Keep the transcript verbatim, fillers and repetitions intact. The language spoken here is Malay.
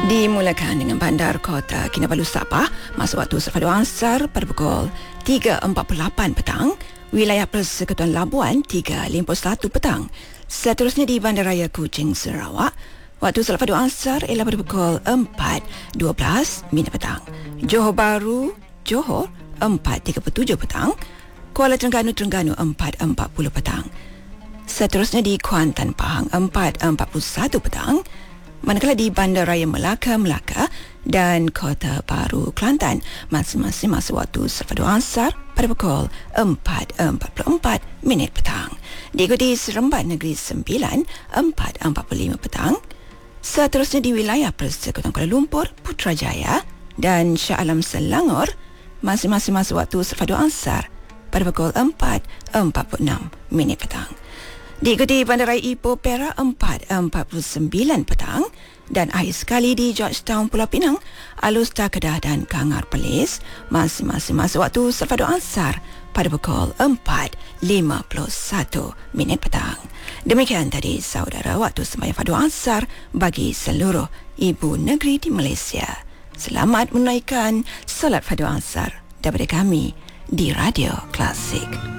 Dimulakan dengan Bandar Kota Kinabalu Sabah masa waktu Safadu Ansar pada pukul tiga empat puluh lapan petang, wilayah Persekutuan Labuan tiga lima puluh satu petang. Seterusnya di Bandaraya Kuching Sarawak, waktu Safadu Ansar ialah pada pukul empat dua belas minit petang. Johor Bahru, Johor empat tiga puluh tujuh petang. Kuala Terengganu, Terengganu empat empat puluh petang. Seterusnya di Kuantan Pahang empat empat puluh satu petang. Manakala di Bandaraya Melaka, Melaka dan Kota Baru, Kelantan masing-masing masa waktu Safadu Ansar pada pukul empat empat puluh empat minit petang. Diikuti Seremban Negeri Sembilan empat empat puluh lima petang. Seterusnya di wilayah Persekutuan Kuala Lumpur, Putrajaya dan Shah Alam Selangor masing-masing masa waktu Safadu Ansar pada pukul empat empat puluh enam minit petang. Diikuti Bandaraya Ipoh, Perak empat empat puluh sembilan petang dan akhir sekali di Georgetown, Pulau Pinang, Alustar, Kedah dan Kangar Perlis masing-masing masa waktu Safadu Ansar pada pukul empat lima puluh satu minit petang. Demikian tadi saudara waktu sembahyang Fadu Ansar bagi seluruh ibu negeri di Malaysia. Selamat menunaikan solat Fadu Ansar daripada kami di Radio Klasik.